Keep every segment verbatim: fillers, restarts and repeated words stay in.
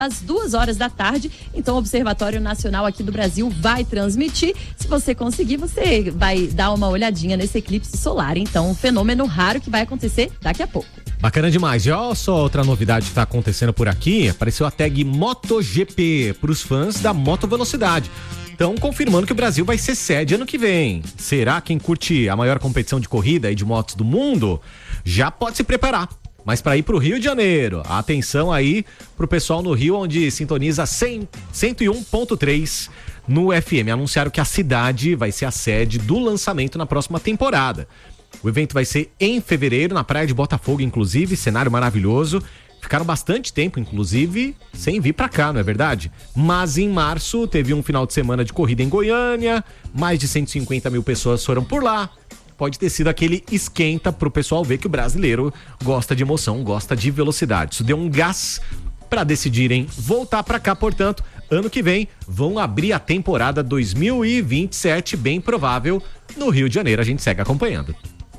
às duas horas da tarde. Então o Observatório Nacional aqui do Brasil vai transmitir. Se você conseguir, você vai dar uma olhadinha nesse eclipse solar. Então, um fenômeno raro que vai acontecer daqui a pouco. Bacana demais. E olha só outra novidade que está acontecendo por aqui. Apareceu a tag MotoGP para os fãs da Moto Velocidade. Estão confirmando que o Brasil vai ser sede ano que vem. Será? Quem curte a maior competição de corrida e de motos do mundo já pode se preparar. Mas para ir para o Rio de Janeiro, atenção aí pro pessoal no Rio, onde sintoniza cem, cento e um ponto três no F M. Anunciaram que a cidade vai ser a sede do lançamento na próxima temporada. O evento vai ser em fevereiro, na praia de Botafogo, inclusive, cenário maravilhoso. Ficaram bastante tempo, inclusive, sem vir para cá, não é verdade? Mas em março teve um final de semana de corrida em Goiânia, mais de cento e cinquenta mil pessoas foram por lá. Pode ter sido aquele esquenta pro pessoal ver que o brasileiro gosta de emoção, gosta de velocidade. Isso deu um gás para decidirem voltar para cá, portanto, ano que vem vão abrir a temporada dois mil e vinte e sete, bem provável, no Rio de Janeiro. A gente segue acompanhando.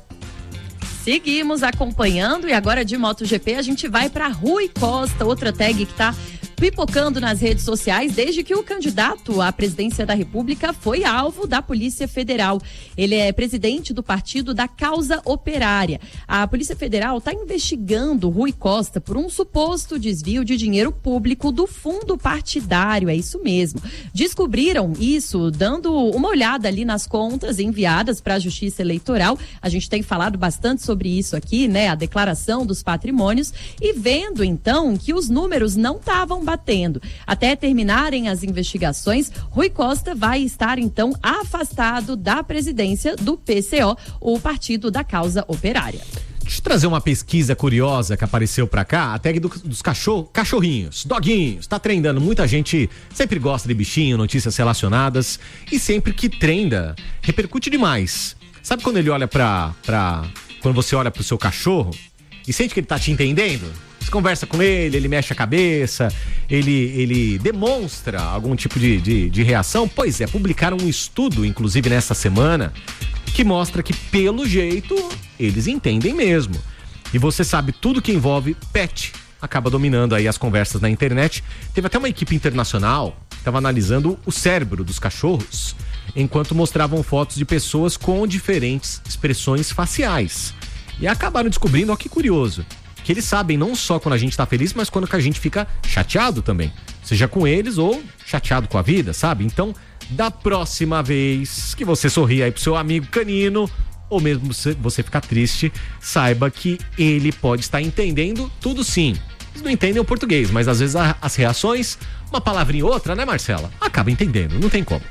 Seguimos acompanhando e agora de MotoGP a gente vai para Rui Costa, outra tag que tá pipocando nas redes sociais desde que o candidato à presidência da República foi alvo da Polícia Federal. Ele é presidente do Partido da Causa Operária. A Polícia Federal está investigando Rui Costa por um suposto desvio de dinheiro público do fundo partidário, é isso mesmo. Descobriram isso dando uma olhada ali nas contas enviadas para a Justiça Eleitoral. A gente tem falado bastante sobre isso aqui, né? A declaração dos patrimônios e vendo então que os números não estavam batendo. Até terminarem as investigações, Rui Costa vai estar então afastado da presidência do P C O, o Partido da Causa Operária. Deixa eu trazer uma pesquisa curiosa que apareceu pra cá, a tag do, dos cachorro, cachorrinhos, doguinhos, tá trendando, muita gente sempre gosta de bichinho, notícias relacionadas, e sempre que trenda, repercute demais. Sabe quando ele olha pra, pra quando você olha pro seu cachorro e sente que ele tá te entendendo? Você conversa com ele, ele mexe a cabeça, ele, ele demonstra algum tipo de, de, de reação? Pois é, publicaram um estudo, inclusive nessa semana, que mostra que, pelo jeito, eles entendem mesmo. E você sabe, tudo que envolve pet acaba dominando aí as conversas na internet. Teve até uma equipe internacional que estava analisando o cérebro dos cachorros, enquanto mostravam fotos de pessoas com diferentes expressões faciais. E acabaram descobrindo, ó que curioso, que eles sabem não só quando a gente tá feliz, mas quando que a gente fica chateado também. Seja com eles ou chateado com a vida, sabe? Então, da próxima vez que você sorrir aí pro seu amigo canino, ou mesmo se você ficar triste, saiba que ele pode estar entendendo tudo sim. Eles não entendem o português, mas às vezes as reações, uma palavrinha ou outra, né, Marcela? Acaba entendendo, não tem como.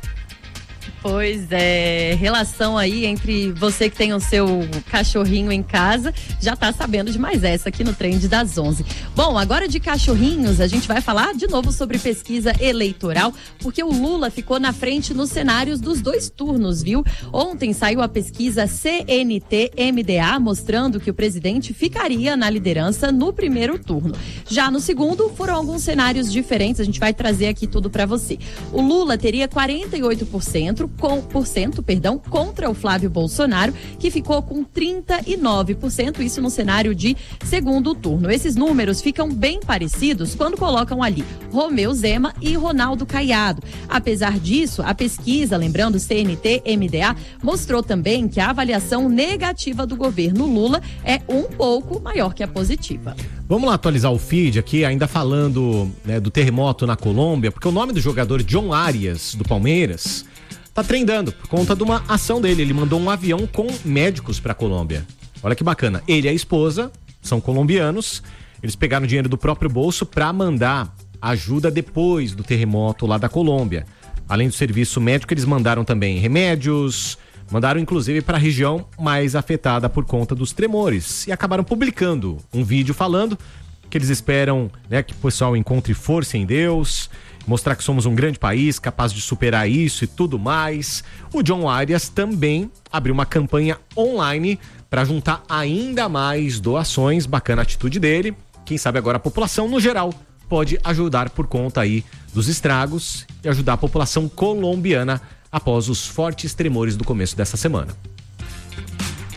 Pois é, relação aí entre você que tem o seu cachorrinho em casa, já tá sabendo de mais essa aqui no Trend das onze. Bom, agora de cachorrinhos, a gente vai falar de novo sobre pesquisa eleitoral, porque o Lula ficou na frente nos cenários dos dois turnos, viu? Ontem saiu a pesquisa C N T M D A, mostrando que o presidente ficaria na liderança no primeiro turno. Já no segundo, foram alguns cenários diferentes, a gente vai trazer aqui tudo pra você. O Lula teria quarenta e oito por cento Com, por cento, perdão, contra o Flávio Bolsonaro, que ficou com trinta e nove por cento, isso no cenário de segundo turno. Esses números ficam bem parecidos quando colocam ali Romeu Zema e Ronaldo Caiado. Apesar disso, a pesquisa, lembrando C N T M D A, mostrou também que a avaliação negativa do governo Lula é um pouco maior que a positiva. Vamos lá atualizar o feed aqui, ainda falando, né, do terremoto na Colômbia, porque o nome do jogador John Arias, do Palmeiras, tá trendando por conta de uma ação dele. Ele mandou um avião com médicos pra Colômbia. Olha que bacana. Ele e a esposa são colombianos. Eles pegaram dinheiro do próprio bolso pra mandar ajuda depois do terremoto lá da Colômbia. Além do serviço médico, eles mandaram também remédios, mandaram inclusive para a região mais afetada por conta dos tremores. E acabaram publicando um vídeo falando que eles esperam, né, que o pessoal encontre força em Deus, mostrar que somos um grande país, capaz de superar isso e tudo mais. O John Arias também abriu uma campanha online para juntar ainda mais doações. Bacana a atitude dele. Quem sabe agora a população, no geral, pode ajudar por conta aí dos estragos e ajudar a população colombiana após os fortes tremores do começo dessa semana.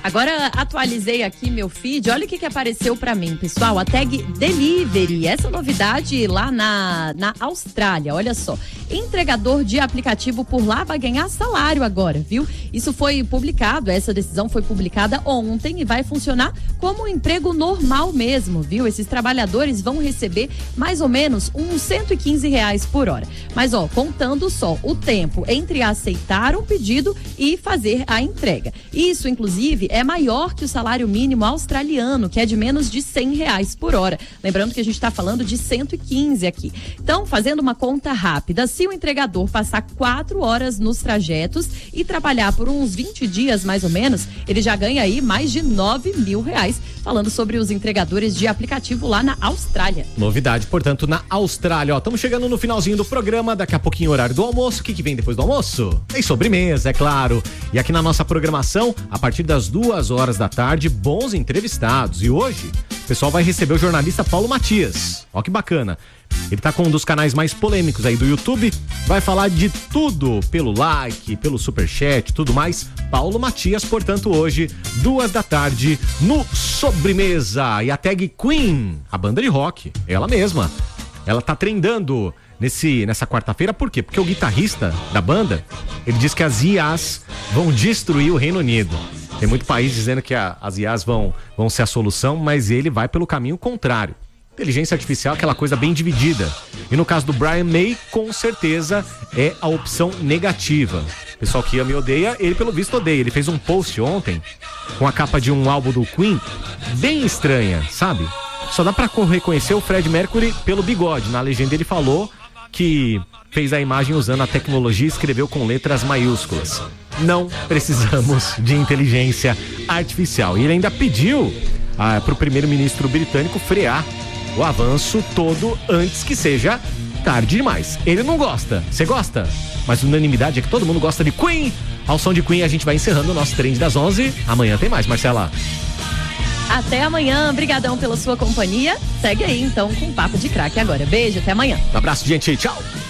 Agora atualizei aqui meu feed, olha o que, que apareceu pra mim, pessoal, a tag Delivery, essa novidade lá na, na Austrália, olha só, entregador de aplicativo por lá vai ganhar salário agora, viu? Isso foi publicado, essa decisão foi publicada ontem e vai funcionar como um emprego normal mesmo, viu? Esses trabalhadores vão receber mais ou menos uns cento e quinze reais por hora, mas ó, contando só o tempo entre aceitar um pedido e fazer a entrega. Isso, inclusive, é maior que o salário mínimo australiano, que é de menos de cem reais por hora. Lembrando que a gente está falando de cento e quinze aqui. Então, fazendo uma conta rápida, se o entregador passar quatro horas nos trajetos e trabalhar por uns vinte dias mais ou menos, ele já ganha aí mais de nove mil reais. Falando sobre os entregadores de aplicativo lá na Austrália. Novidade, portanto, na Austrália. Ó, estamos chegando no finalzinho do programa, daqui a pouquinho horário do almoço. O que, que vem depois do almoço? Tem sobremesa, é claro. E aqui na nossa programação, a partir das duas horas da tarde, bons entrevistados. E hoje, o pessoal vai receber o jornalista Paulo Matias. Ó que bacana. Ele tá com um dos canais mais polêmicos aí do YouTube, vai falar de tudo pelo like, pelo superchat, tudo mais. Paulo Matias, portanto, hoje, duas da tarde, no Sobremesa. E a tag Queen, a banda de rock, ela mesma, ela tá trendando nesse, nessa quarta-feira, por quê? Porque o guitarrista da banda, ele diz que as I As vão destruir o Reino Unido. Tem muito país dizendo que a, as I As vão, vão ser a solução, mas ele vai pelo caminho contrário. Inteligência artificial é aquela coisa bem dividida. E no caso do Brian May, com certeza é a opção negativa. O pessoal que ama e odeia, ele pelo visto odeia. Ele fez um post ontem com a capa de um álbum do Queen bem estranha, sabe? Só dá pra reconhecer o Fred Mercury pelo bigode. Na legenda ele falou que fez a imagem usando a tecnologia e escreveu com letras maiúsculas. Não precisamos de inteligência artificial. E ele ainda pediu ah, pro primeiro-ministro britânico frear o avanço todo antes que seja tarde demais. Ele não gosta. Você gosta? Mas a unanimidade é que todo mundo gosta de Queen. Ao som de Queen a gente vai encerrando o nosso Trend das onze. Amanhã tem mais, Marcela. Até amanhã. Obrigadão pela sua companhia. Segue aí então com o Papo de Craque agora. Beijo, até amanhã. Um abraço, gente. Tchau.